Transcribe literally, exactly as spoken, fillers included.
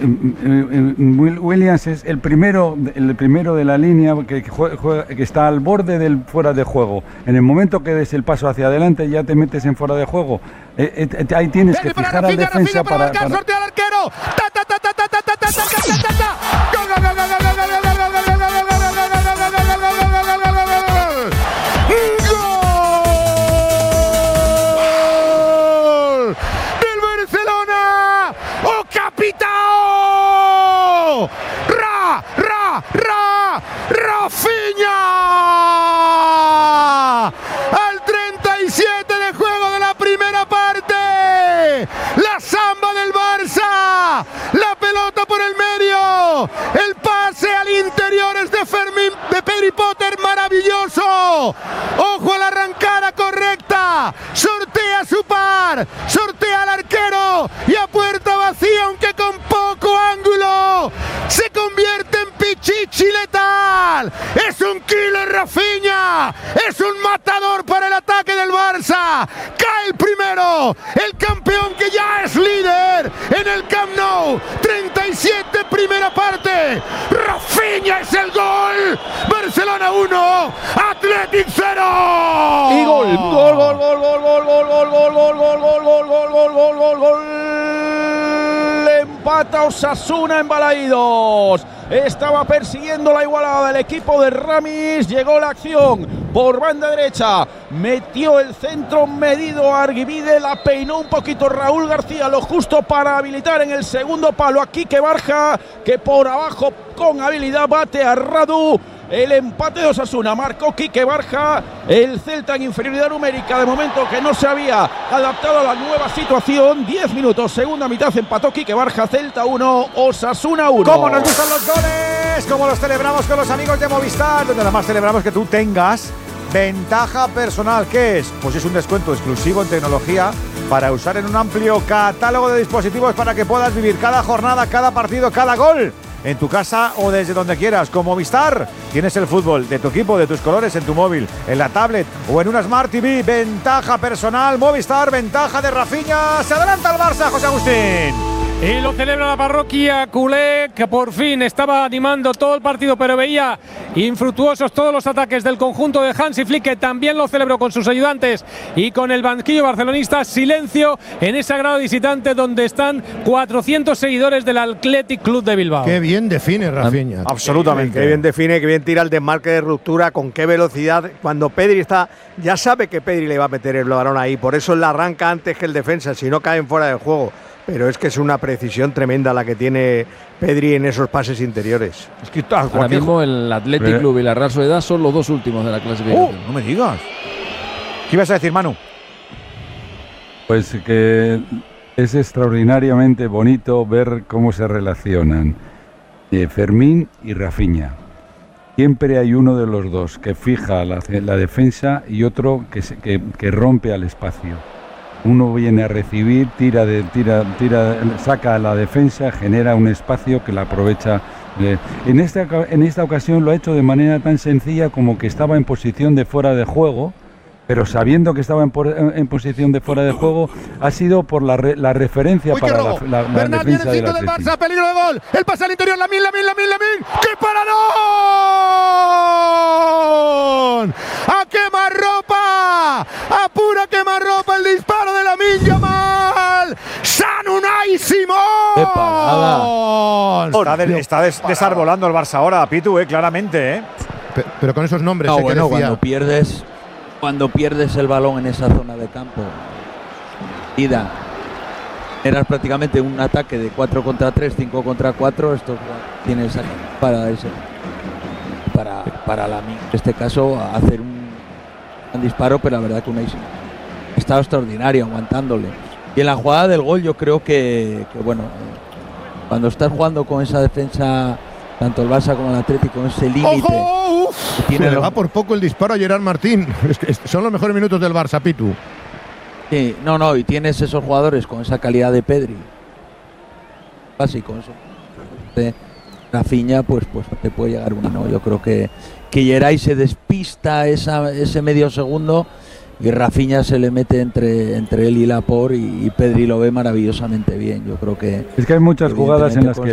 Williams es el primero, el primero de la línea que, juega, que está al borde del fuera de juego. En el momento que des el paso hacia adelante ya te metes en fuera de juego. Eh, eh, ahí tienes que fijar al defensa para... para sortear al arquero. Ta ta ta ta ta ta ta ta ta ta ta. Gol gol gol gol gol gol gol gol gol gol gol gol. ¡Capitao! ¡Ra! ¡Ra! ¡Ra! ¡Rafinha! Al treinta y siete de juego de la primera parte. La samba del Barça. La pelota por el medio. El pase al interior es de Fermín, de Pedri Potter, maravilloso. Ojo a la arrancada correcta. Sortea su par. Sortea al arquero. Y a puerta vacía, aunque con poco ángulo, se convierte en pichichi letal. Es un killer Rafinha. Es un matador para el ataque del Barça. Cae el primero. El campeón que ya es líder en el Camp Nou. treinta y siete primera parte. Rafinha es el gol. Barcelona uno, Athletic cero. Y gol. Gol, gol, gol, gol, gol, gol, gol, gol, gol, gol, gol, gol, gol, gol, gol, gol, gol. Empata Osasuna en Balaídos. Estaba persiguiendo la igualada del equipo de Ramis. Llegó la acción por banda derecha. Metió el centro medido a Arguibide. La peinó un poquito Raúl García. Lo justo para habilitar en el segundo palo a Quique Barja, que por abajo con habilidad bate a Radu. El empate de Osasuna marcó Quique Barja. El Celta en inferioridad numérica, de momento que no se había adaptado a la nueva situación. diez minutos, segunda mitad, empató Quique Barja. Celta uno, Osasuna uno. ¿Cómo nos gustan los goles? ¿Cómo los celebramos con los amigos de Movistar? Donde además celebramos que tú tengas ventaja personal. ¿Qué es? Pues es un descuento exclusivo en tecnología para usar en un amplio catálogo de dispositivos para que puedas vivir cada jornada, cada partido, cada gol en tu casa o desde donde quieras. Con Movistar tienes el fútbol de tu equipo, de tus colores, en tu móvil, en la tablet o en una Smart T V. Ventaja personal Movistar, ventaja de Rafinha. Se adelanta el Barça, José Agustín. Y lo celebra la parroquia culé, que por fin estaba animando todo el partido, pero veía infructuosos todos los ataques del conjunto de Hansi Flick, que también lo celebró con sus ayudantes y con el banquillo barcelonista. Silencio en ese grado visitante donde están cuatrocientos seguidores del Athletic Club de Bilbao. Qué bien define Rafinha. Absolutamente. Qué bien define, qué bien tira el desmarque de ruptura, con qué velocidad. Cuando Pedri está, ya sabe que Pedri le va a meter el balón ahí, por eso la arranca antes que el defensa, si no caen fuera del juego. Pero es que es una precisión tremenda la que tiene Pedri en esos pases interiores. Es que ahora mismo el Athletic Pero... Club y la Real Sociedad son los dos últimos de la clasificación. Oh, no me digas. ¿Qué ibas a decir, Manu? Pues que es extraordinariamente bonito ver cómo se relacionan eh, Fermín y Rafinha. Siempre hay uno de los dos que fija la, la defensa y otro que, se, que, que rompe al espacio. Uno viene a recibir, tira, de, tira, tira, saca a la defensa, genera un espacio que la aprovecha. Eh, en, esta, en esta ocasión lo ha hecho de manera tan sencilla como que estaba en posición de fuera de juego, pero sabiendo que estaba en, por, en, en posición de fuera de juego, ha sido por la, re, la referencia Uy, para la, la, la defensa del Atlético. Barça, peligro de gol, el pase al interior, Lamine, Lamine, Lamine, Lamine, ¡qué paradón! ¡A quemarropa! ¡Apura quemarropa el disparo de Lamine Yamal! ¡San Unai Simón! ¡Qué parada! Está, de, está des, desarbolando el Barça ahora, Pitu, eh, claramente, ¿eh? Pero, pero con esos nombres, no, ¿eh? bueno, que decía. cuando pierdes... Cuando pierdes el balón en esa zona de campo, Ida, eras prácticamente un ataque de cuatro contra tres, cinco contra cuatro. Esto tienes aquí para ese, para, para la en este caso hacer un, un disparo, pero la verdad que Unai ha estado extraordinario aguantándole. Y en la jugada del gol yo creo que, que bueno, cuando estás jugando con esa defensa, tanto el Barça como el Atlético, con ese límite. Tiene le va por poco el disparo a Gerard Martín. Es que son los mejores minutos del Barça, Pitu. Sí, no, no, y tienes esos jugadores con esa calidad de Pedri. Así con eso. De Rafinha, pues, pues te puede llegar una, ¿no? Yo creo que, que Geray se despista esa, ese medio segundo y Rafinha se le mete entre, entre él y Laporte y, y Pedri lo ve maravillosamente bien. Yo creo que. Es que hay muchas jugadas en las que